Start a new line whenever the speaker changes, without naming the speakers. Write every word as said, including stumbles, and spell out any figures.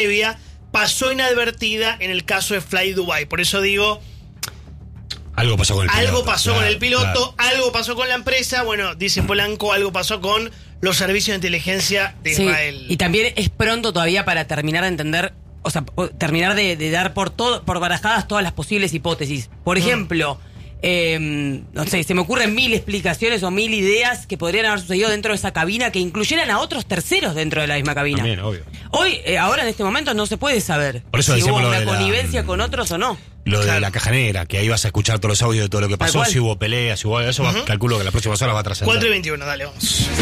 previa pasó inadvertida en el caso de Fly Dubai. Por eso digo...
Algo pasó con el piloto.
Algo pasó
claro,
con el piloto,
claro.
algo pasó con la empresa. Bueno, dice Polanco, algo pasó con los servicios de inteligencia de
Sí,
Israel.
y también es pronto todavía para terminar de entender, o sea, terminar de, de dar por todo, por barajadas todas las posibles hipótesis. Por ejemplo, mm. eh, no sé, se me ocurren mil explicaciones o mil ideas que podrían haber sucedido dentro de esa cabina que incluyeran a otros terceros dentro de la misma cabina.
También, obvio.
Hoy, eh, ahora en este momento no se puede saber
Por eso
si
decíamos
hubo
lo
una
de la-
connivencia con otros o no.
Lo de
Claro.
la caja negra, que ahí vas a escuchar todos los audios de todo lo que
Tal
pasó,
cual.
si hubo peleas, si hubo eso, va- calculo que las próximas horas va a trascender.
cuatro y veintiuno, dale, vamos.